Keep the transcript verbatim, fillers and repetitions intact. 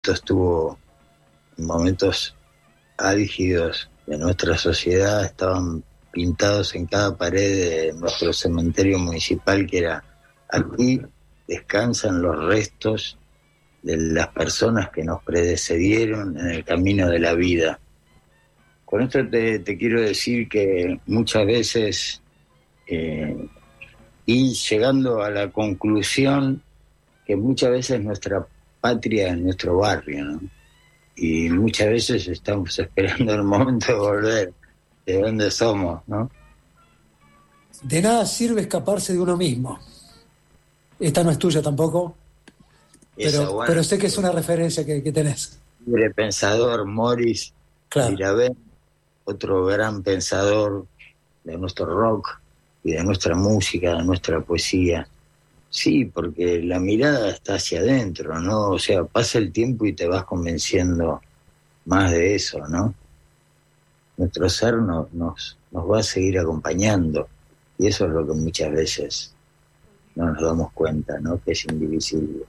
estuvo en momentos álgidos de nuestra sociedad, estaban pintados en cada pared de nuestro cementerio municipal, que era: aquí descansan los restos de las personas que nos precedieron en el camino de la vida. Con esto te, te quiero decir que muchas veces eh, y llegando a la conclusión que muchas veces nuestra patria es nuestro barrio, ¿no? Y muchas veces estamos esperando el momento de volver de donde somos, ¿no? De nada sirve escaparse de uno mismo. Esta no es tuya tampoco, Esa, pero, bueno, pero sé que es una referencia que, que tenés. libre pensador Morris Claro. Mirabel, otro gran pensador de nuestro rock y de nuestra música, de nuestra poesía. Sí, porque la mirada está hacia adentro, ¿no? O sea, pasa el tiempo y te vas convenciendo más de eso, ¿no? Nuestro ser no, nos, nos va a seguir acompañando, y eso es lo que muchas veces no nos damos cuenta, ¿no? Que es indivisible.